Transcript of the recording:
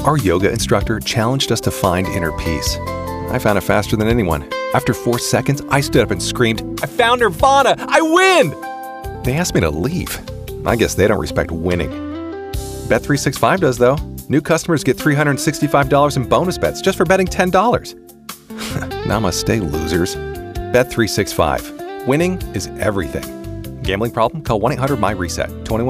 Our yoga instructor challenged us to find inner peace. I found it faster than anyone. After 4 seconds, I stood up and screamed, "I found Nirvana! I win!" They asked me to leave. I guess they don't respect winning. Bet365 does, though. New customers get $365 in bonus bets just for betting $10. Namaste, losers. Bet365. Winning is everything. Gambling problem? Call 1-800-MY-RESET. 21